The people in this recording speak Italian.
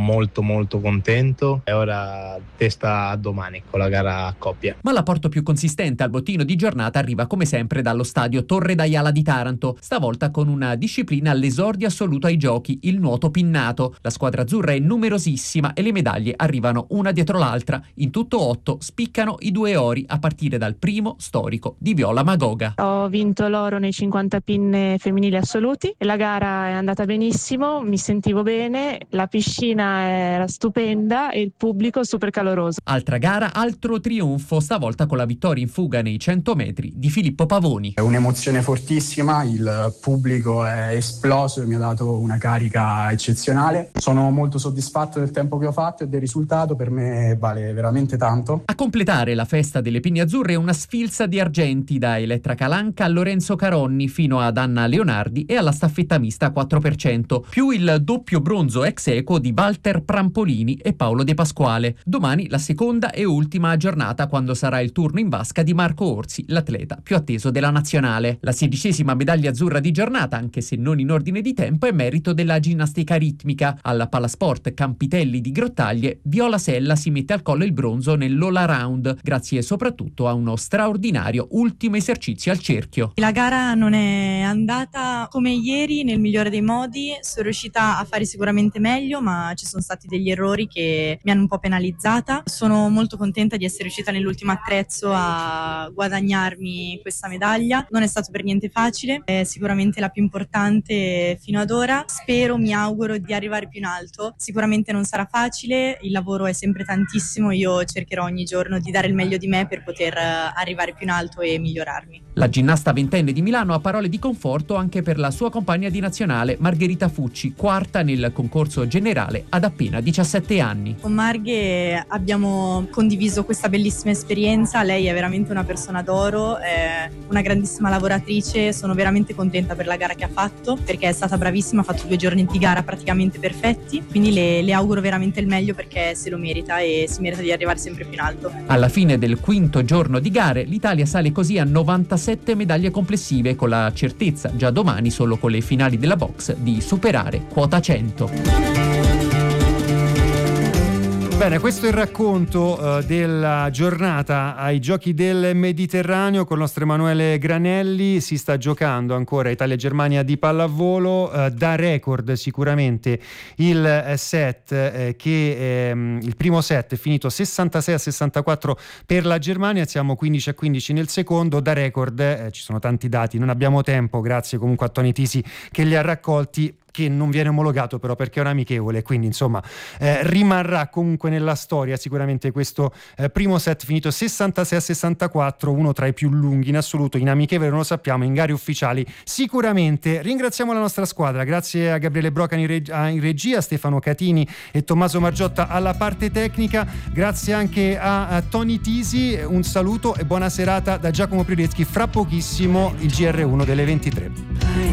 molto molto contento e ora testa a domani con la gara a coppia. Ma l'apporto più consistente al bottino di giornata arriva come sempre dallo stadio Torre d'Aiala di Taranto, stavolta con una disciplina all'esordio assoluto ai giochi, il nuoto pinnato. La squadra azzurra è numerosissima e le medaglie arrivano una dietro l'altra. In tutto 8 spiccano i 2 ori a partire dal primo storico di Viola Magoga. Ho vinto l'oro nei 50 pinne femminili assoluti e la gara è andata benissimo, mi sentivo bene, la piscina era stupenda e il pubblico super caloroso. Altra gara, altro trionfo, stavolta con la vittoria in fuga nei 100 metri di Filippo Pavoni. È un'emozione fortissima, il pubblico è esploso e mi ha dato una carica eccezionale. Sono molto soddisfatto del tempo che ho fatto e del risultato, per me vale veramente tanto. A completare la festa delle pinne azzurre una sfilza di argenti, da Elettra Calanca a Lorenzo Caronni fino ad Anna Leonardi e alla staffetta mista 4%, più il doppio bronzo ex equo di Walter Prampolini e Paolo De Pasquale. Domani la seconda e ultima giornata, quando sarà il turno in vasca di Marco Orsi, l'atleta più atteso della nazionale. La 16ª medaglia azzurra di giornata, anche se non in ordine di tempo, è merito della ginnastica ritmica. Alla Palasport Campitelli di Grottaglie, Viola Sella si mette al collo il bronzo nell'all around, grazie soprattutto a uno straordinario ultimo esercizio al cerchio. La gara non è andata come ieri nel migliore dei modi, sono riuscita a fare sicuramente meglio, ma ci sono stati degli errori che mi hanno un po' penalizzata. Sono molto contenta di essere riuscita nell'ultimo attrezzo a guadagnarmi questa medaglia. Non è stato per niente facile, è sicuramente la più importante fino ad ora. Spero, mi auguro di arrivare più in alto. Sicuramente non sarà facile, il lavoro è sempre tantissimo, io cercherò ogni giorno di dare il meglio di me per poter arrivare più in alto e migliorarmi. La ginnasta ventenne di Milano ha parole di conforto anche per la sua compagna di nazionale Margherita Fucci, quarta nel concorso generale ad appena 17 anni. Con Marghe abbiamo condiviso questa bellissima esperienza, lei è veramente una persona d'oro, è una grandissima lavoratrice, sono veramente contenta per la gara che ha fatto perché è stata bravissima, ha fatto 2 giorni di gara praticamente perfetti, quindi le auguro veramente il meglio perché se lo merita e si merita di arrivare sempre più in alto. Alla fine del 5° giorno di gare l'Italia sale così a 97 medaglie complessive, con la certezza già domani, solo con le finali della box, di superare quota 100. Bene, questo è il racconto della giornata ai Giochi del Mediterraneo con il nostro Emanuele Granelli. Si sta giocando ancora Italia-Germania di pallavolo, da record sicuramente il set il primo set è finito 66-64 per la Germania, siamo 15-15 nel secondo, da record ci sono tanti dati, non abbiamo tempo, grazie comunque a Tony Tisi che li ha raccolti, che non viene omologato però perché è un amichevole, quindi insomma rimarrà comunque nella storia sicuramente questo primo set finito 66-64, uno tra i più lunghi in assoluto, in amichevole non lo sappiamo, in gare ufficiali sicuramente. Ringraziamo la nostra squadra, grazie a Gabriele Broca in regia, Stefano Catini e Tommaso Margiotta alla parte tecnica, grazie anche a Tony Tisi, un saluto e buona serata da Giacomo Prireschi. Fra pochissimo il GR1 delle 23.